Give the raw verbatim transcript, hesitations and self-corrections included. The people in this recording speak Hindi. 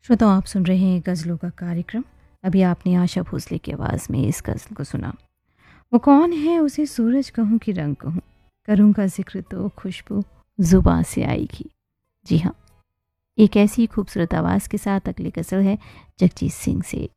श्रोताओ, आप सुन रहे हैं गज़लों का कार्यक्रम। अभी आपने आशा भोसले की आवाज़ में इस गज़ल को सुना। वो कौन है उसे सूरज कहूँ कि रंग कहूँ, करूँगा ज़िक्र तो खुशबू ज़ुबां से आएगी। जी हाँ, एक ऐसी खूबसूरत आवाज़ के साथ अगली गज़ल है जगजीत सिंह से।